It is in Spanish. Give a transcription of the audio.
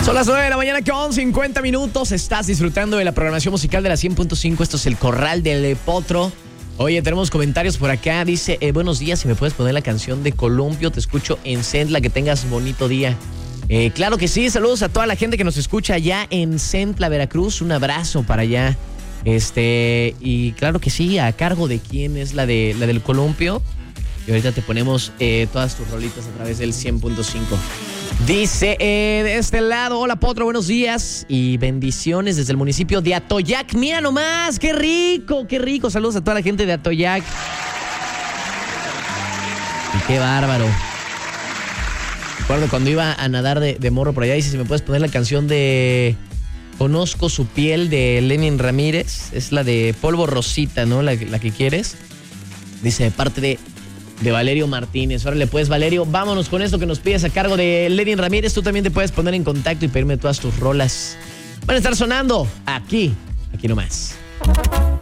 Son las 9 de la mañana con 50 minutos. Estás disfrutando de la programación musical de la 100.5. Esto es El Corral del Potro. Oye, tenemos comentarios por acá. Dice, buenos días, si me puedes poner la canción de Columpio. Te escucho en Centla, que tengas bonito día. Claro que sí, saludos a toda la gente que nos escucha allá en Centla, Veracruz. Un abrazo para allá. Y claro que sí, a cargo de quién es la del Columpio. Y ahorita te ponemos todas tus rolitas a través del 100.5. Dice, de este lado, hola Potro, buenos días y bendiciones desde el municipio de Atoyac. Mira nomás, qué rico, qué rico. Saludos a toda la gente de Atoyac. Y qué bárbaro. Recuerdo cuando iba a nadar de morro por allá, dice, si me puedes poner la canción de Conozco su piel de Lenin Ramírez. Es la de Polvo Rosita, ¿no? La que quieres. Dice, de parte de Valerio Martínez. Órale pues, Valerio, vámonos con esto que nos pides a cargo de Lenin Ramírez. Tú también te puedes poner en contacto y pedirme todas tus rolas. Van a estar sonando aquí nomás.